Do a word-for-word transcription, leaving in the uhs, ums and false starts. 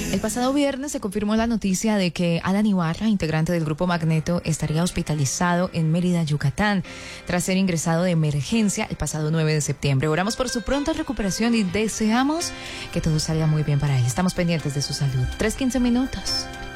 El pasado viernes se confirmó la noticia de que Alan Ibarra, integrante del Grupo Magneto, estaría hospitalizado en Mérida, Yucatán, tras ser ingresado de emergencia el pasado nueve de septiembre. Oramos por su pronta recuperación y deseamos que todo salga muy bien para él. Estamos pendientes de su salud. tres quince minutos.